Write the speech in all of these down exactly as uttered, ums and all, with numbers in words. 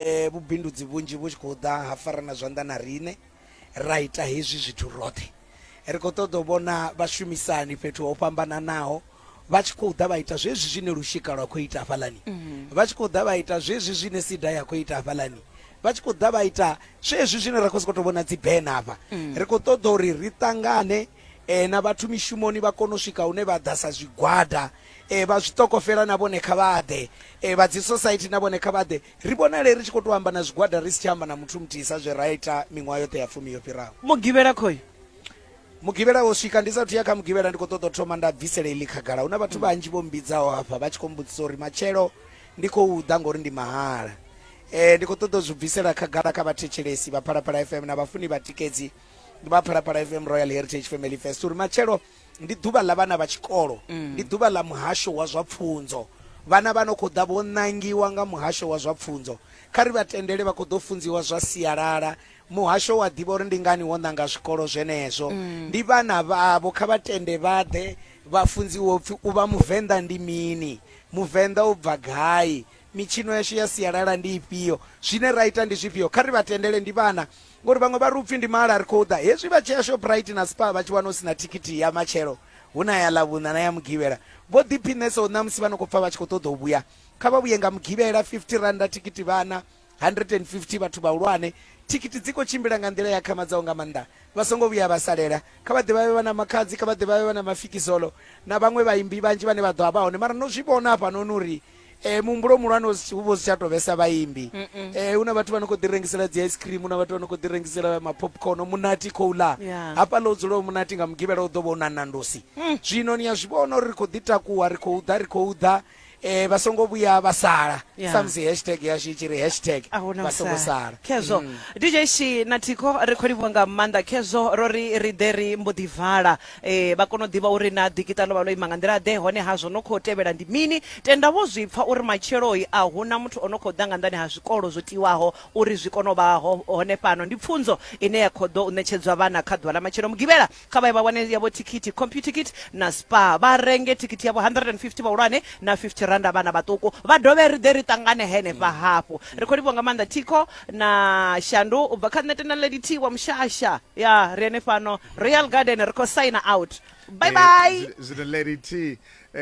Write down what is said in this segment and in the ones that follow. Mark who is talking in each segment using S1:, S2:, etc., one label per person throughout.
S1: eh vhubindudzi vhunzhi vhu tshi khou ḓa ha farana zwanḓa na riṋe ra ita hezwi zwithu roṱhe ri khou ṱoḓa u vhona vhashumisani fhethu ho fhambananaho vha tshi khou ḓa vha ita zwezwi zwine lushika lwa khou ita hafhaḽani vha tshi khou ḓa vha ita zwezwi zwine sida ya khou ita hafhaḽani vha tshi khou ḓa vha ita zwezwi zwine ra khou sokou tou vhona dzi bena hafha ri khou ṱoḓa uri ri ṱangane eh na vhathu mishumoni vha kone u swika hune vha ḓa sa zwigwada eh vha zwitokofela na vhone kha vha ḓe eh vha dzi society na vhone kha vha ḓe ri vhonale ri tshi khou tou amba na zwigwada ri si tshi amba na muthu muthihi sa zwe ra ita miṅwaha yoṱhe ya fumi yo fhiraho.
S2: Mugivhela khoi
S1: mugivhela wo swika ndi sathu ya kha mugivhela ndi khou ṱoḓa u thoma nda bvisela iḽi khagala hu na vhathu vhanzhi vho mbidzaho hafha vha tshi khou mbudzisa uri matshelo ndi khou ḓa ngori ndi mahala eh ndi khou ṱoḓa u zwi bvisela khagala kha vhathetshelesi vha Phalaphala F M na vhafuni vha tikedzi vha Phalaphala F M Royal Heritage Family Fest uri matshelo ndi ḓuvha ḽa vhana vha tshikolo ndi ḓuvha ḽa muhasho wa zwa pfunzo vhana vha no khou ḓa vho ṋangiwa nga muhasho wa zwa pfunzo kha ri vha tendele vha khou ḓo funziwa zwa sialala muhasho wa ḓivha uri ndi ngani wo ṋanga zwikolo zwenezwo ndi vhana vhavho kha vha tende vha ḓe vha funziwa upfhi u vha muvenḓa ndi mini muvenḓa u bva gai mitshino yashu ya sialala ndi ifhio zwine ra ita ndi zwifhio kha ri vha tendele ndi vhana ngori vhaṅwe vha ri upfhi ndi mahala ri khou ḓa hezwi vha tshi ya Shoprite na Spar vha tshi wana u sina thikhithi ya matshelo hu na ya ḽavhuṋa na ya mugivhela vho ḓiphinesa u ṋamusi vha no khou pfha vha tshi khou ṱoḓa u vhuya kha vha vhuye nga mugivhela fifty randa thikhithi vhana one hundred fifty vhathu vhahulwane thikhithi dzi khou tshimbila nga nḓila ya khamadzaho nga maanḓa vha songo vhuya vha salela kha vha ḓe vha vhe na makhadzi kha vha ḓe vha vhe na mafikizolo na vhaṅwe vhaimbi vhanzhi vhane vha ḓo vha vha hone mara no zwi vhona hafhanoni uri eh muhumbulo muhulwane hu vho si tsha tou vhesa vhaimbi eh hu na vhathu vha no khou ḓi rengisela dzi ice cream hu na vhathu vha no khou ḓi rengisela mapopcorn munati khou ḽa hafha ḽo dzula munati nga mugivhela u ḓo vha u na nandosi zwino ni ya zwi vhona uri ri khou ḓi takuwa ri khou ḓa ri khou ḓa eh vha songo vhuya vha sala samsi hashtag yashu tshi ri hashtag vha songo sala
S2: khezo D J Shi na Tiko ri khou livhuwa nga maanḓa khezo ro ri ri ḓe ri mbo ḓi vala eh vha kone u ḓivha uri na digital vha lo ima nga nḓila ḓe hone ha zwo no khou tevhela ndi mini tenda vho zwi pfa uri matshelo a huna muthu ono khou ḓa nga nḓani ha zwikolo zwo tiwaho uri zwi kone u vha hone fhano ndi pfunzo ine ya khou ḓo u ṋetshedzwa vhana kha ḓuvha ḽa matshelo mugivhela kha vha vha wane yavho thikhithi computer kit na Spar vha renge thikhithi yavho one hundred fifty vhahulwane na fifty randa vhana vhaṱuku vha dovhe ri ḓe ri ṱangane henefha hafhu ri khou livhuwa nga maanḓa Tiko na Shandu u bva kha nṋe tena Lady T wa Mushasha ya ri henefhano Royal Garden ri khou sign out bye bye
S3: zwino Lady T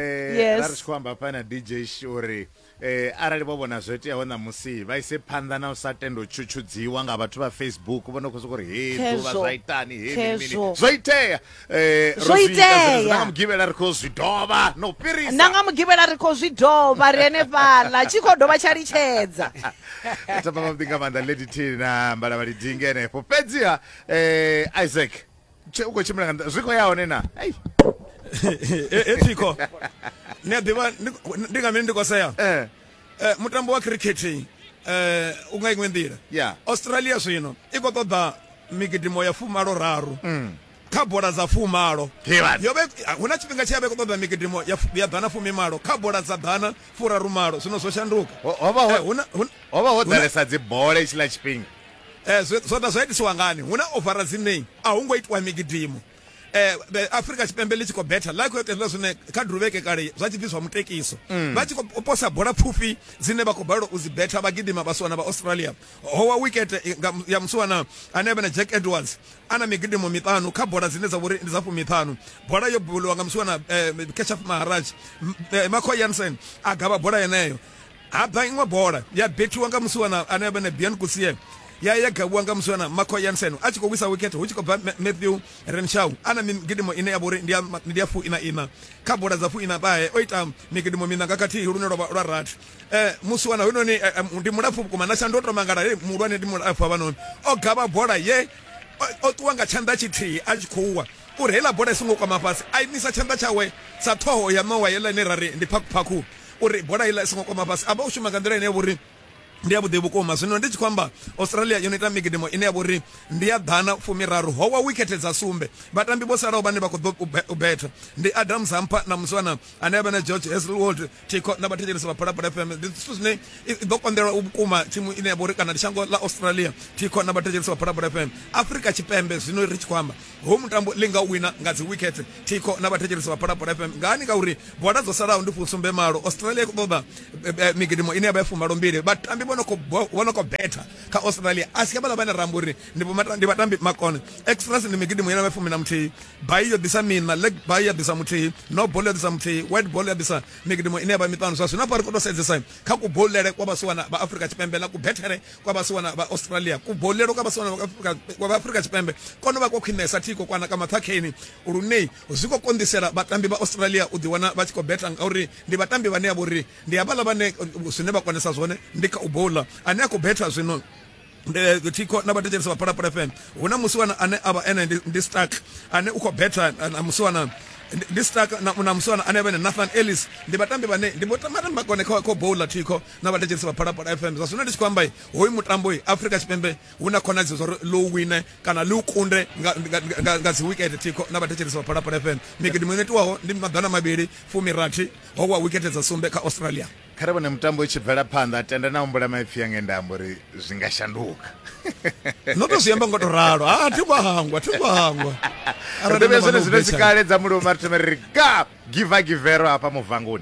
S3: eh ra ri khou amba hafha na D J Shuri eh arali vho vhona zwo iteaho ṋamusi vha ise phanḓa na u sa tenda u tshutshudziwa nga vhathu vha Facebook vho no khou sokou ri he ḓuvha zwa itani he mini zwo itea eh
S2: zwo itea
S3: nga mugivhela ri khou zwi dovha no fhirisa
S2: na nga mugivhela ri khou zwi dovha ri henefhaḽa tshi khou dovha tsha litshedza
S3: tapa mabdi nga maanḓa Lady T na Mbalavhali Dingi henefho fhedziha eh Isaac u khou tshimbila nga zwi khou ya hone na hey
S4: e Tiko ni a ḓivha ndi nga mini ndi khou sea eh mutambo wa cricket eh u nga iṅwe nḓila Australia zwino i khou ṱoḓa migidimo ya fumalo raru kha bola dza fumalo yo vhe hu na tshifhinga tshe ya vhe khou ṱoḓa migidimo ya ḓana fumi malo kha bola dza ḓana furaru malo zwino zwo shanduka
S3: hovha ho ḓalesa dzi bola itshila tshifhinga
S4: eh zwo ḓa zwa itisiwa ngani hu na overa dzine a hu ngo itiwa migidimo eh Afrika Tshipembe ḽi tshi khou betha ḽa khou itela zwine kha druveke kale zwa tshi bviswa mutekiso vha tshi khou posa bola pfufhi dzine vha khou balelwa u dzi betha vha gidima vhasiwana vha Australia howa wicket ya musiwana ane vha na Jack Edwards ana migidimo miṱanu kha bola dzine dza vhori ndi dza fumi miṱanu bola yo buliwa nga musiwana Keshav Maharaj Marco Jansen a gava bola yeneyo ha ḓa iṅwe bola ya bethiwa nga musiwana ane vha na Bian Kusiye ya ya gawa nga musiwana Marco Jansen a tshi khou wisa wicket hu tshi khou bva Matthew Renshaw ana migidimo ine ya vhori ndi ya fu ina ina kha bola dza fu ina ṱahe o ita migidimo mina nga khathihi lune lwa rathi eh musiwana hoyunoni ndi mulapfu vhukuma na Shandu to mangala muhulwane ndi mulapfu avhanoni o gava bola ye o ṱuwa nga tshanḓa tshithihi a tshi khou wa uri heiḽa bola i songo kwama fhasi a imisa tshanḓa tshawe sa ṱhoho ya nowa yeḽa ine rari ndi phakuphaku uri bola iḽa i songo kwama fhasi a vha u shuma nga nḓila ine ya vhori ndi ya vhuḓi vhukuma zwino ndi tshi khou amba Australia yo ita migidimo ine ya vhori ndi ya ḓana fumiraru howa wicket dza sumbe vhatambi vho salaho vhane vha khou ḓo u betha ndi Adam Zampa na musiwana ane vha na George Hazelwood Tiko na vhathetshelesi vha Phalaphala F M ndi zwithu zwine ḓo konḓela vhukuma thimu ine ya vhori kana ndi shango ḽa Australia Tiko na vhathetshelesi vha Phalaphala F M Afrika Tshipembe zwino ri tshi khou amba ho mutambo linga wina nga dzi wicket Tiko na vhathetshelesi vha Phalaphala F M ngani ngauri bola dzo salaho ndi fusumbe malo Australia i khou ṱoḓa migidimo ine ya vha ya fumalo mbili vhatambi vona ko vona ko better ka Australia asike bala bana ramburi ndipo ndi vatambi makone extras ni migidimo yana vafumi na mthi bayi yo disa mina leg bayi ya disa mthi no ball ya disa mthi white ball ya disa migidimo ine ba mitano swaso na pari ko setse sai ka ku bowlere kwa basiwana ba Africa Chipembe la ku bettere kwa basiwana ba Australia ku bowlero kwa basiwana ba Africa kwa Africa Chipembe kono ba ko khinesa thiko kwana kama thakeni urunei uziko kondisela batambi ba Australia udiwana ba chiko beta ngauri ndi batambi bane aburi ndi abala bane usine ba konesa zone ndika ubola ane ko beta zwino the tiko na batejerisa para para F M una musiwana ane aba ene ndi stack ane uko beta na musiwana this stack na una musiwana ane bene Nathan Ellis ndi batambi bane ndi botamata makone ko ko bowler tiko na batejerisa para para F M zasuna ndisikwamba hoyi mutambo Africa Chipembe una khona zizo low win kana lukunde nga zi wicket tiko na batejerisa para para F M migidi mwenetu waho ndi madana mabiri fumi rati owa wicket za sumbe ka Australia
S3: kharabone mutambo ichibvela phanḓa tenda na umbula maipfi yange ndambo ri zvingashanduka
S4: noto ziyamba ngoto ralo ah tikwahangwa tikwahangwa
S3: arabebe zvone zvinochikale dzamulo maritomeri ga giva givero apa muvhanguni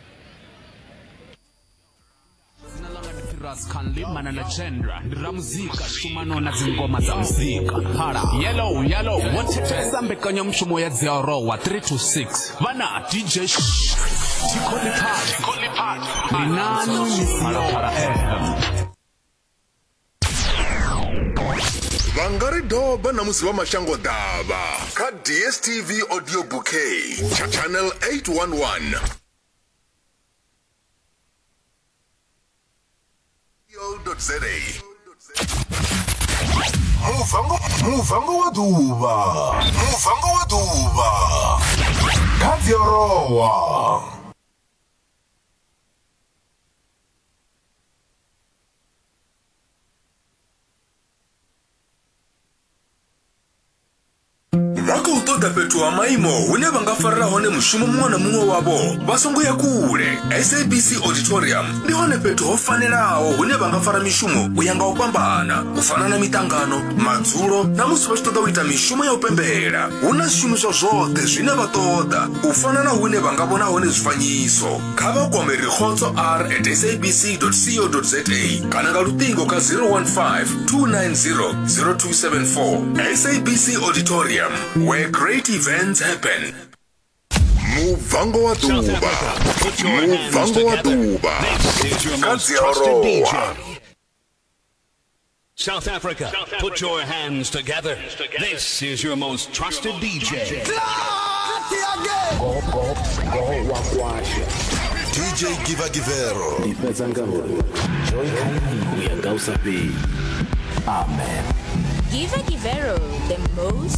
S5: Kanlimana na Chandra ndira muzika shumano na dzingoma za muzika para yellow yellow wotheteza mbekanyo mshumo ya zero wa three to six vana D J Tikoli Party Tikoli Party Minani Misalo para F M
S6: Vangari doba na musiba mashango daba ka D S T V audio bouquet cha channel eight one one .za Muvango Muvango wa duba Muvango wa duba Kadziorowa Wako utoda petu wa maimo une vangafarira hone mushumo mwana mumwe wavo vasongo ya kule S A B C Auditorium ndi hone petu hofanirawo une vangafara mishumo uyanga upambana ufanana mitangano madzulo na musi vachitoda uita mishumo ya upembera una shumiswa zvote zvine vatoda ufanana une vangavona hone zvifanyiso kava kwame rikhotso r at s a b c dot co dot za kana nga lutingo ka zero one five two nine zero zero two seven four. S A B C Auditorium, where great events happen. Muvango wa duba Muvango wa duba Kadziorowa.
S7: South Africa, put your hands together. This is your most trusted D J.
S8: Go, go, go, wakwasha.
S6: D J Giva Givero.
S8: Ipezangamo. Joy Kaini, Uyangausa B. Amen.
S9: Giva Givero, the most